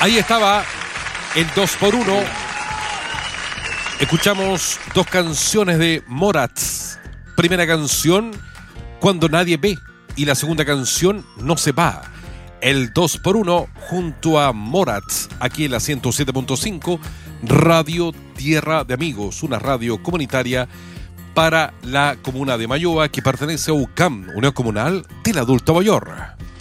Ahí estaba el 2x1. Escuchamos dos canciones de Morat. Primera canción, Cuando nadie ve. Y la segunda canción, No se va. El 2x1 junto a Morat, aquí en la 107.5, Radio Tierra de Amigos, una radio comunitaria para la comuna de Mayoa que pertenece a UCAM, Unión Comunal del Adulto Mayor.